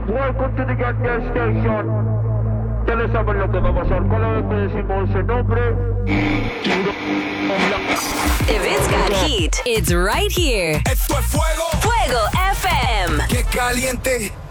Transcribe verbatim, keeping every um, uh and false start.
Welcome to the Get Gas Station. Ustedes saben lo que va a pasar cada vez que decimos ese nombre. If it's got heat, it's right here. Esto es fuego. Fuego F M. Qué caliente.